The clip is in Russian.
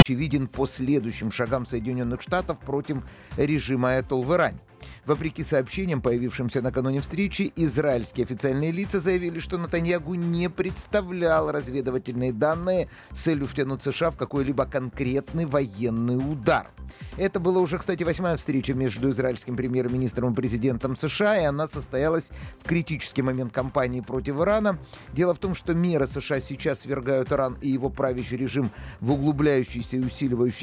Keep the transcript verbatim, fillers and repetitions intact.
очевиден по следующим шагам Соединенных Штатов против режима Аятолл в Иране. Вопреки сообщениям, появившимся накануне встречи, израильские официальные лица заявили, что Нетаньяху не представлял разведывательные данные с целью втянуть США в какой-либо конкретный военный удар. Это была уже, кстати, восьмая встреча между израильским премьер-министром и президентом США, и она состоялась в критический момент кампании против Ирана. Дело в том, что меры США сейчас свергают Иран и его правящий режим в углубляющийся и усиливающийся